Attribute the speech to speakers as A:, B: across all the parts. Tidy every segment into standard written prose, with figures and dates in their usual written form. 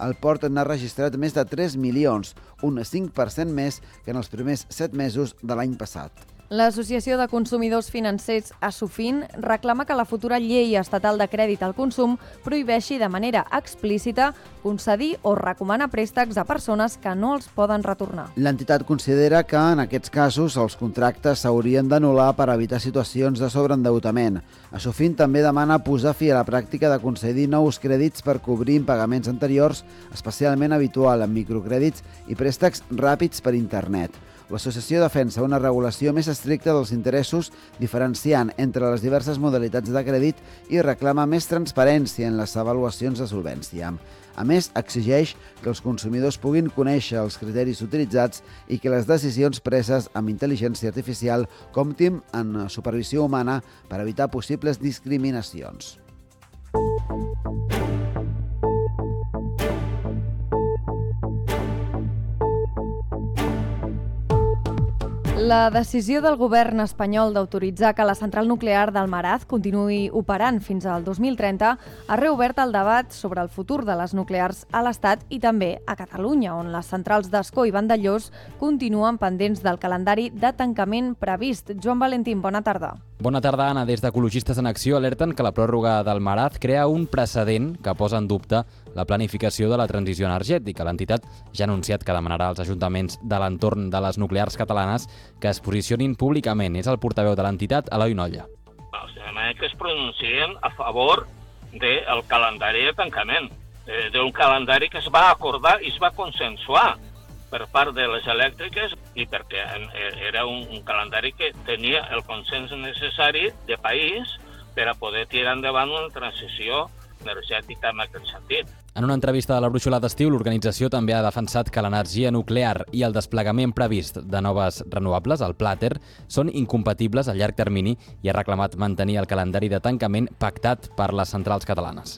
A: el port n'ha registrat més de 3 milions, un 5% més que en els primers 7 mesos de l'any passat.
B: L'Associació de Consumidors Financers ASUFIN reclama que la futura llei estatal de crèdit al consum prohibeixi de manera explícita concedir o recomanar préstecs a persones que no els poden retornar.
A: L'entitat considera que en aquests casos els contractes s'haurien d'anul·lar per evitar situacions de sobreendeutament. ASUFIN també demana posar fi a la pràctica de concedir nous crèdits per cobrir impagaments anteriors, especialment habitual en microcrèdits i préstecs ràpids per internet. L'associació defensa una regulació més estricta dels interessos, diferenciant entre les diverses modalitats de crèdit i reclama més transparència en les avaluacions de solvència. A més, exigeix que els consumidors puguin conèixer els criteris utilitzats i que les decisions preses amb intel·ligència artificial comptin en supervisió humana per evitar possibles discriminacions.
B: La decisió del govern espanyol d'autoritzar que la central nuclear d'Almaraz continuï operant fins al 2030 ha reobert el debat sobre el futur de les nuclears a l'Estat i també a Catalunya, on les centrals d'Ascó i Vandellòs continuen pendents del calendari de tancament previst. Joan Valentín, bona tarda.
C: Bona tarda, Anna. Des d'Ecologistes en Acció alerten que la pròrroga d'Almaraz crea un precedent que posa en dubte la planificació de la transició energètica. L'entitat ja ha anunciat que demanarà als ajuntaments de l'entorn de les nuclears catalanes que es posicionin públicament. És el portaveu de l'entitat, Eloi Nolla.
D: Que es pronuncien a favor del calendari de tancament, d'un calendari que es va acordar i es va consensuar per part de les elèctriques i perquè era un calendari que tenia el consens necessari de país per a poder tirar endavant una transició energètica en aquest sentit.
C: En una entrevista de la Brúixola d'Estiu, l'organització també ha defensat que l'energia nuclear i el desplegament previst de noves renovables, el Plater, són incompatibles a llarg termini i ha reclamat mantenir el calendari de tancament pactat per les centrals catalanes.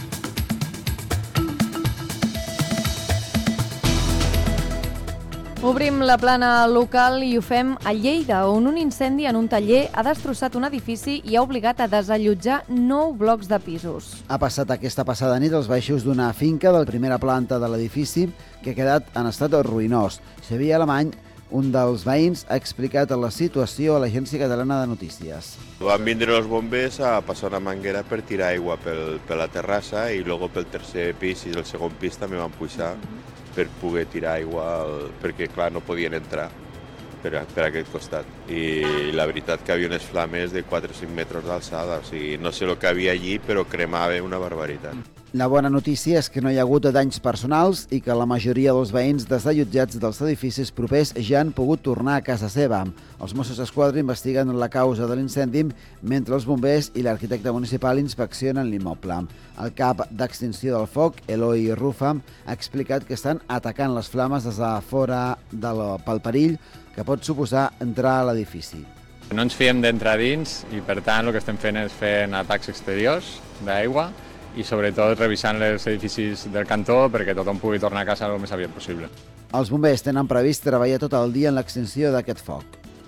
B: Obrim la plana local i ho fem a Lleida, on un incendi en un taller ha destrossat un edifici i ha obligat a desallotjar 9 blocs de pisos.
A: Ha passat aquesta passada nit als baixos d'una finca de la primera planta de l'edifici que ha quedat en estat ruïnós. Xavier Alemany, un dels veïns, ha explicat la situació a l'Agència Catalana de Notícies.
E: Van vindre els bombers a passar una manguera per tirar aigua per la terrassa i després pel tercer pis i el segon pis també van pujar per poder tirar aigua, perquè clar no podien entrar per aquest costat. I la veritat que hi havia unes flames de 4 o 5 metres d'alçada, o sigui, no sé el que havia allí, però cremava una barbaritat.
A: La bona notícia és que no hi ha hagut danys personals i que la majoria dels veïns desallotjats dels edificis propers ja han pogut tornar a casa seva. Els Mossos d'Esquadra investiguen la causa de l'incendi mentre els bombers i l'arquitecte municipal inspeccionen l'immoble. El cap d'extinció del foc, Eloi Rufa, ha explicat que estan atacant les flames des de fora pel perill que pot suposar entrar a l'edifici.
F: No ens fiem d'entrar dins i per tant el que estem fent és fent atacs exteriors d'aigua i sobretot revisant els edificis del cantó perquè tothom pugui tornar a casa el més aviat possible.
A: Els bombers tenen previst treballar tot el dia en l'extinció d'aquest foc.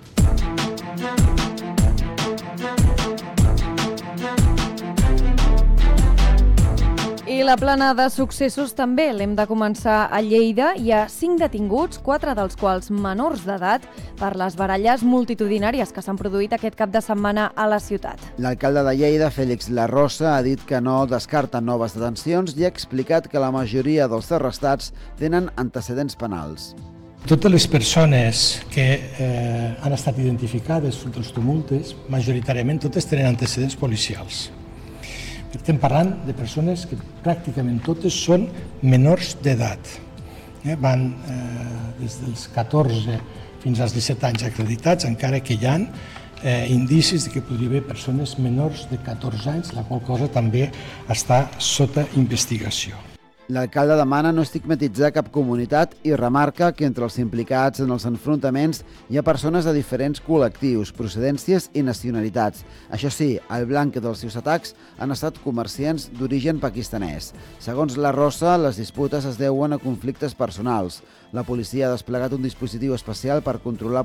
B: I la plana de successos també l'hem de començar a Lleida. Hi ha 5 detinguts, 4 dels quals menors d'edat, per les baralles multitudinàries que s'han produït aquest cap de setmana a la ciutat.
A: L'alcalde de Lleida, Félix Larrosa, ha dit que no descarta noves detencions i ha explicat que la majoria dels arrestats tenen antecedents penals.
G: Totes les persones que han estat identificades sota els tumultes, majoritàriament totes tenen antecedents policials. Estem parlant de persones que pràcticament totes són menors d'edat. Van des dels 14 fins als 17 anys acreditats, encara que hi ha indicis que podria haver persones menors de 14 anys, la qual cosa també està sota investigació.
A: L'alcalde demana no estigmatitzar cap comunitat i remarca que entre els implicats en els enfrontaments hi ha persones de diferents col·lectius, procedències i nacionalitats. Això sí, el blanc dels seus atacs han estat comerciants d'origen pakistanès. Segons la Rosa, les disputes es deuen a conflictes personals. La policia ha desplegat un dispositiu especial per controlar